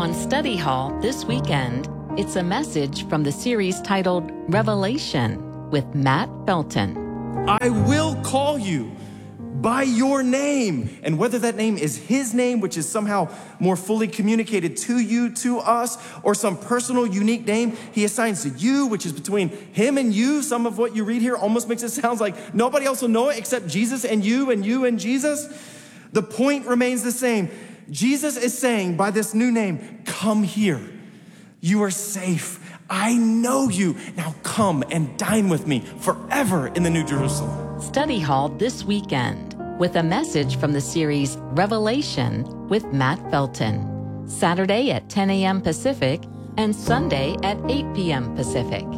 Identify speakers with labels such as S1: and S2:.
S1: On Study Hall this weekend, it's a message from the series titled Revelation with Matt Felton.
S2: I will call you by your name. And whether that name is his name, which is somehow more fully communicated to you, to us, or some personal, unique name he assigns to you, which is between him and you. Some of what you read here almost makes it sound like nobody else will know it except Jesus and you and Jesus. The point remains the same. Jesus is saying by this new name, come here. You are safe. I know you. Now come and dine with me forever in the New Jerusalem.
S1: Study Hall this weekend with a message from the series Revelation with Matt Felton. Saturday at 10 a.m. Pacific and Sunday at 8 p.m. Pacific.